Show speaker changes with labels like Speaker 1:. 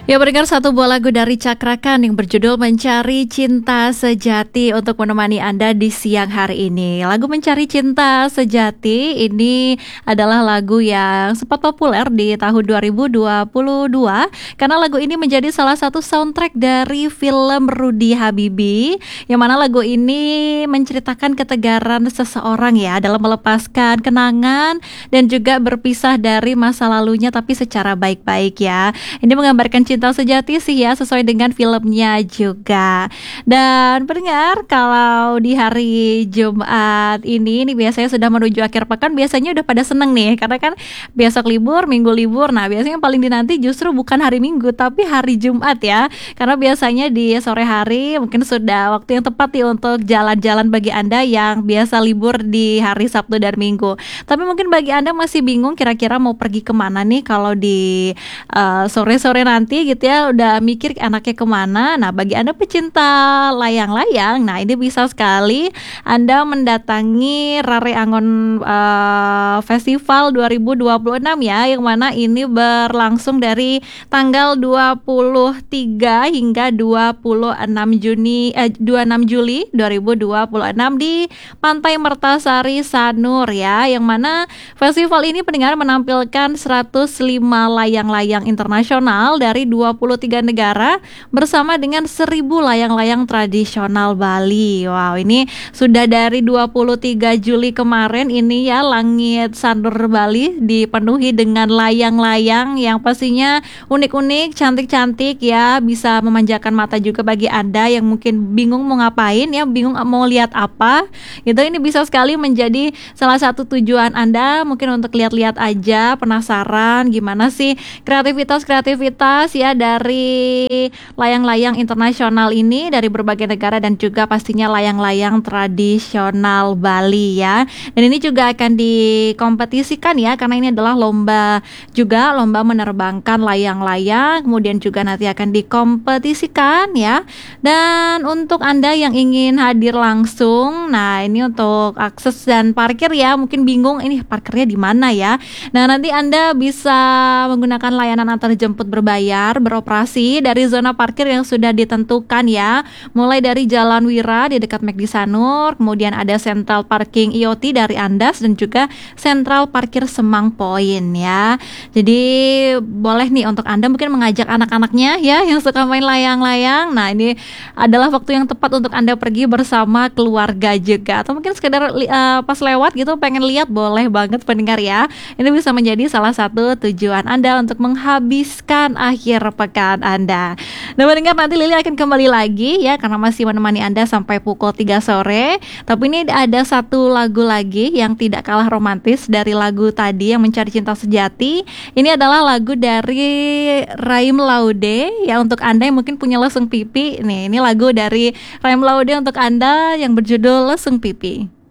Speaker 1: Ya, mendengar satu buah lagu dari Cakra Khan yang berjudul Mencari Cinta Sejati untuk menemani Anda di siang hari ini. Lagu Mencari Cinta Sejati ini adalah lagu yang sempat populer di tahun 2022 karena lagu ini menjadi salah satu soundtrack dari film Rudy Habibie, yang mana lagu ini menceritakan ketegaran seseorang ya dalam melepaskan kenangan dan juga berpisah dari masa lalunya tapi secara baik-baik ya. Ini menggambarkan cinta sejati sih ya, sesuai dengan filmnya juga. Dan pendengar, kalau di hari Jumat ini biasanya sudah menuju akhir pekan, biasanya udah pada seneng nih karena kan besok libur, minggu libur. Nah, biasanya yang paling dinanti justru bukan hari Minggu tapi hari Jumat ya. Karena biasanya di sore hari mungkin sudah waktu yang tepat nih untuk jalan-jalan bagi Anda yang biasa libur di hari Sabtu dan Minggu. Tapi mungkin bagi Anda masih bingung kira-kira mau pergi kemana nih kalau di sore-sore nanti gitu ya, udah mikir anaknya kemana. Nah, bagi Anda pecinta layang-layang, nah ini bisa sekali Anda mendatangi Rare Angon Festival 2026 ya, yang mana ini berlangsung dari tanggal 23 hingga 26 Juli 2026 di Pantai Mertasari Sanur ya, yang mana festival ini pendengar menampilkan 105 layang-layang internasional dari 23 negara bersama dengan 1000 layang-layang tradisional Bali. Wow, ini sudah dari 23 Juli kemarin ini ya, langit Sanur Bali dipenuhi dengan layang-layang yang pastinya unik-unik, cantik-cantik ya, bisa memanjakan mata juga bagi Anda yang mungkin bingung mau ngapain ya, bingung mau lihat apa gitu. Ini bisa sekali menjadi salah satu tujuan Anda, mungkin untuk lihat-lihat aja, penasaran gimana sih kreativitas ya dari layang-layang internasional ini dari berbagai negara dan juga pastinya layang-layang tradisional Bali ya. Dan ini juga akan dikompetisikan ya, karena ini adalah lomba menerbangkan layang-layang, kemudian juga nanti akan dikompetisikan ya. Dan untuk Anda yang ingin hadir langsung, nah ini untuk akses dan parkir ya, mungkin bingung ini parkirnya di mana ya. Nah, nanti Anda bisa menggunakan layanan antar jemput berbayar beroperasi dari zona parkir yang sudah ditentukan ya, mulai dari Jalan Wira di dekat McD Sanur, kemudian ada Central Parking IoT dari Andas dan juga Central Parkir Semang Point ya. Jadi boleh nih untuk Anda mungkin mengajak anak-anaknya ya yang suka main layang-layang. Nah, ini adalah waktu yang tepat untuk Anda pergi bersama keluarga juga, atau mungkin sekedar pas lewat gitu pengen lihat, boleh banget pendengar ya. Ini bisa menjadi salah satu tujuan Anda untuk menghabiskan akhir pekan Anda. Nah, mendengar nanti Lili akan kembali lagi ya, karena masih menemani Anda sampai pukul 3 sore. Tapi ini ada satu lagu lagi yang tidak kalah romantis dari lagu tadi yang Mencari Cinta Sejati. Ini adalah lagu dari Raim Laude ya, untuk Anda yang mungkin punya lesung pipi. Nih, ini lagu dari Raim Laude untuk Anda yang berjudul Lesung Pipi.